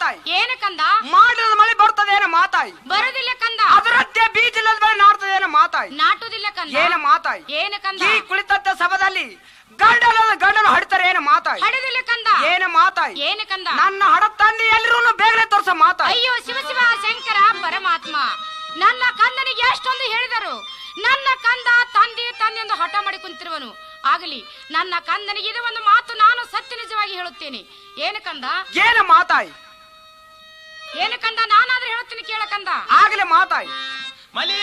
ಮಾತಾಯಿ. ಏನು ಕಂದ? ಮಾಡಿದ ಮಳೆ ಬರ್ತದೇನ ಮಾತಾಯಿ. ಬರುದಿಲ್ಲ ಕಂದ. ಅದರಂತೆ ಬೀಜ ಇಲ್ಲದ ಬೆಳೆ ನಾಡ್ತದೇನ ಮಾತಾಯಿ. ನಾಟುದಿಲ್ಲ ಕಂದ. ಏನ ಮಾತಾಯಿ. ಏನು ಕಂದ? ಈ ಕುಳಿತಂತ ಸಭದಲ್ಲಿ ಗಂಡನು ಹಡಿತಾರೆ ಏನ ಮಾತಾಯಿ. ಹಡಿದಿಲ್ಲ ಕಂದ. ಏನ ಮಾತಾಯಿ. ಏನು ಕಂದ? ನನ್ನ ಹಡ ತಂದೆ ಎಲ್ರೂ ಬೇಗನೆ ತೋರ್ಸ ಮಾತಾಯಿ. ಅಯ್ಯೋ ಶಿವ ಶಿವ ಶಂಕರ ಪರಮಾತ್ಮ, ನನ್ನ ಕಂದನಿಗೆ ಎಷ್ಟೊಂದು ಹೇಳಿದರು. ನನ್ನ ಕಂದ ತಂದೆ ತಂದೆಂದು ಹಠ ಮಾಡಿ ಕುಂತಿರುವನು. ಆಗಲಿ ನನ್ನ ಕಂದನಿಗೆ ಇದು ಒಂದು ಮಾತು ನಾನು ಸತ್ಯ ನಿಜವಾಗಿ ಹೇಳುತ್ತೇನೆ. ಏನು ಕಂದ? ಏನ ಮಾತಾಯಿ. ಏನು ಕಂದ? ನಾನಾದ್ರೂ ಹೇಳುತ್ತೇನೆ ಕೇಳ ಕಂದ. ಆಗಲೇ ಮಾತಾಯಿ.